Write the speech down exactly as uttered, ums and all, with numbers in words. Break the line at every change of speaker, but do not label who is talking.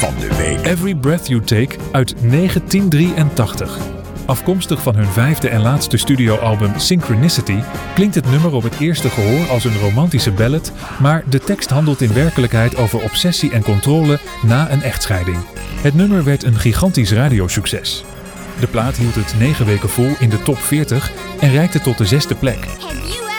van de week.
Every Breath You Take uit negentien drieëntachtig. Afkomstig van hun vijfde en laatste studioalbum Synchronicity klinkt het nummer op het eerste gehoor als een romantische ballad, maar de tekst handelt in werkelijkheid over obsessie en controle na een echtscheiding. Het nummer werd een gigantisch radiosucces. De plaat hield het negen weken vol in de top veertig en reikte tot de zesde plek.
Have you